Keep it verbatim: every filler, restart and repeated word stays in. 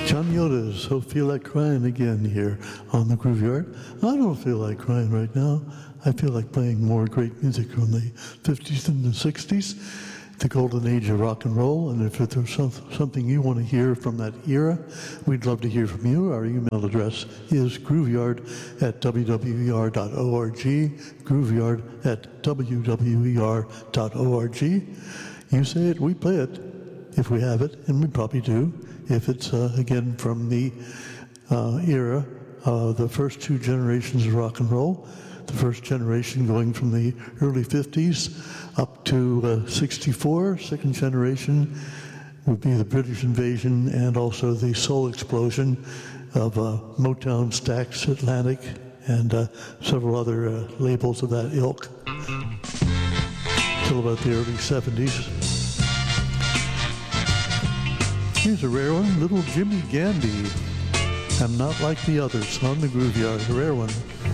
John Yoda's So Feel Like Crying Again here on the Groove Yard. I don't feel like crying right now. I feel like playing more great music from the fifties and the sixties, the golden age of rock and roll. And if there's some, something you want to hear from that era, we'd love to hear from you. Our email address is grooveyard at w w e r dot org, grooveyard at w w e r dot org. You say it, we play it, if we have it, and we probably do. If it's, uh, again, from the uh, era of the first two generations of rock and roll, the first generation going from the early fifties up to uh, sixty-four, second generation would be the British invasion and also the soul explosion of uh, Motown, Stax, Atlantic, and uh, several other uh, labels of that ilk, till about the early seventies. Here's a rare one, Little Jimmy Gandy. I'm Not Like the Others on the Groove Yard, a rare one.